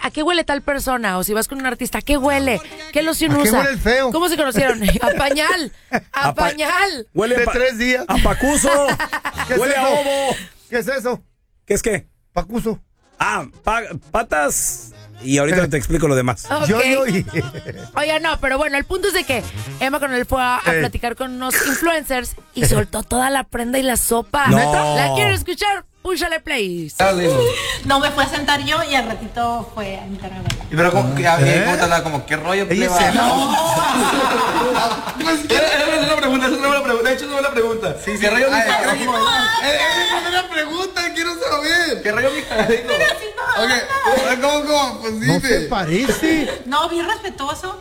¿a qué huele tal persona? O si vas con un artista, ¿a qué huele? ¿Qué loción usa? ¿A qué huele el feo? ¿Cómo se conocieron? A pañal. A pañal. Huele de 3 días. A pacuso. Huele a ovo. ¿Qué es eso? ¿Qué es qué? Pacuso. Patas. Y ahorita te explico lo demás. Okay. Yo. Oiga, no, pero bueno, el punto es de que Emma Coronel fue a platicar con unos influencers y soltó toda la prenda y la sopa. No. ¿Neta? ¿La quiero escuchar? Púchale play. No, me fue a sentar yo y al ratito fue a invitar a bailar. Y pero como que ¿cómo te la como qué rollo? Ella pleba? se Es una pregunta, es una buena pregunta. De hecho, es una buena pregunta. Sí, ¿qué rollo mija? Es una pregunta, quiero saber. ¿Qué rollo mija? Ok, ¿cómo? Pues No se dime. parece. No, bien respetuoso.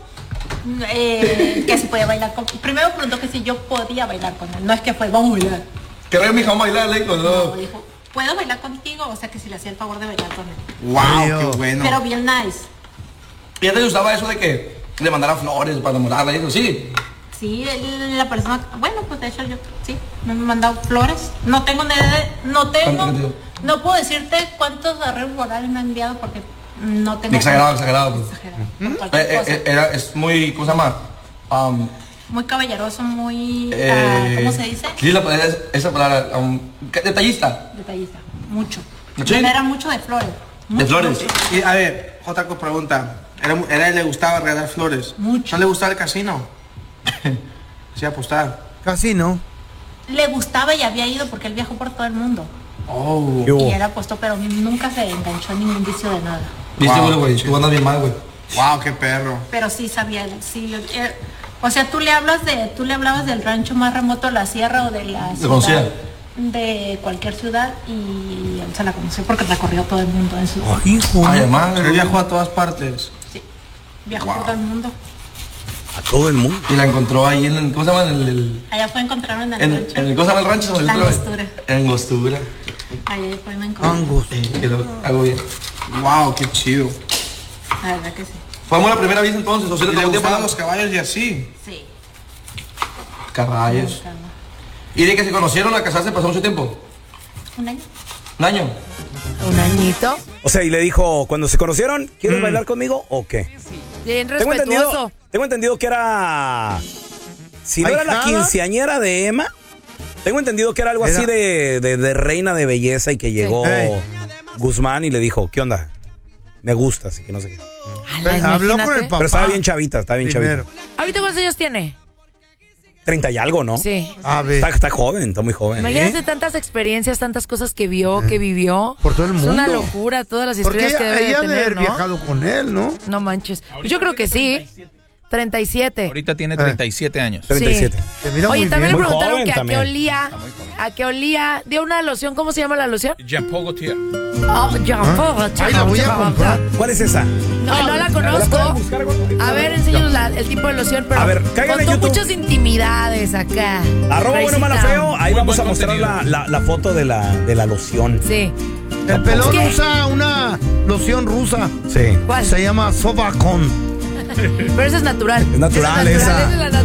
Que si podía bailar con... Primero preguntó que si yo podía bailar con él. No es que fue, vamos a bailar. ¿Qué rollo mija? Vamos a bailar, le digo, No, no. dijo, ¿puedo bailar contigo? O sea, que si le hacía el favor de bailar con él. Wow, qué bueno. Pero bien nice. ¿Y antes usaba eso de que le mandara flores para enamorarla y eso? Sí. Sí, él, la persona... Bueno, pues de hecho yo, sí, me han mandado flores. No tengo ni idea, no puedo decirte cuántos arreglos florales me han enviado porque no tengo... Exagerado. Exagerado. Cualquier cosa. Es muy, ¿cómo se llama? Muy caballeroso, muy... ¿cómo se dice? Sí, esa palabra, detallista. Detallista, mucho. ¿Sí? Era mucho de flores. De flores. Y a ver, Jotaco pregunta. ¿A él le gustaba regalar flores? Mucho. ¿No le gustaba el casino? Sí, apostar. Casi no. Le gustaba y había ido porque él viajó por todo el mundo. Oh. Y era apostó, pero nunca se enganchó en ningún vicio de nada. Viste, Wow. güey, tú andas bien mal, güey. Wow, qué perro. Pero sí sabía, sí. O sea, tú le hablabas del rancho más remoto de la sierra o de la ¿Lo conocía? ciudad, de cualquier ciudad y él se la conoció porque recorrió todo el mundo en su... Ay, hijo. Ay, además, Él viajó a todas partes. Sí, viajó por todo el mundo. A todo el mundo. y la encontró ahí en el, ¿cómo se llama? Allá fue a encontrarme en el En rancho. el, ¿cómo se llama el rancho? La Angostura. En Angostura. Allá fue me encontré. Angus. Que lo hago bien. Wow, qué chido. La verdad que sí. Fuimos la primera vez entonces, o sea, ¿Y le todo el gustaban tiempo. los caballos y así? Sí. Caballos. ¿Y de que se conocieron a casarse pasó mucho tiempo? Un año. ¿Un año? Un añito. O sea, y le dijo, cuando se conocieron, ¿quieres bailar conmigo o qué? Bien Tengo respetuoso. entendido que era... Si no era la ¿Ahijada? quinceañera de Emma, tengo entendido que era algo así de reina de belleza y que llegó Guzmán y le dijo, ¿qué onda? Me gusta, así que no sé qué. Ala, Habló con imagínate. el papá. Pero estaba bien chavita, Primero. ¿Ahorita cuántos años tiene? 30 y algo, ¿no? Sí. A ver. Está joven, está muy joven. Imagínate tantas experiencias, tantas cosas que vio, que vivió. Por todo el mundo. Es una locura todas las Porque historias que debe ella de debe haber tener, ¿no? viajado con él, ¿no? No manches. Pues yo creo que sí. 37. Ahorita tiene 37 años. 37. Te mira Oye, muy también le bien. Muy preguntaron joven que también. a qué olía. Dio una loción, ¿cómo se llama la loción? Jean Paul Gaultier. Oh, Ay, la voy a comprar. ¿Cuál es esa? No la conozco. A ver, enséñanos el tipo de loción, pero A ver, caigan en contó YouTube. muchas intimidades acá. Arroba bueno, malo, Racita. feo. Ahí Muy vamos a buen mostrar contenido. la foto de la loción. Sí. El pelón ¿Qué? usa una loción rusa. Sí. ¿Cuál? Se llama Sobacon. Pero esa es natural. Es natural esa. Esa es la